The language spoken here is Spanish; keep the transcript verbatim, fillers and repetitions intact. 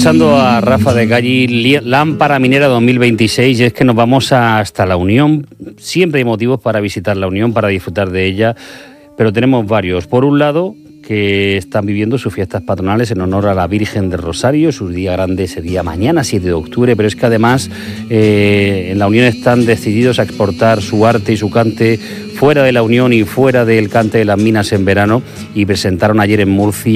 escuchando a Rafa de Galli, Lámpara Minera dos mil veintiséis, y es que nos vamos hasta La Unión. Siempre hay motivos para visitar La Unión, para disfrutar de ella, pero tenemos varios. Por un lado, que están viviendo sus fiestas patronales en honor a la Virgen del Rosario. Su día grande sería mañana, siete de octubre, pero es que además eh, en La Unión están decididos a exportar su arte y su cante fuera de La Unión y fuera del cante de las minas en verano, y presentaron ayer en Murcia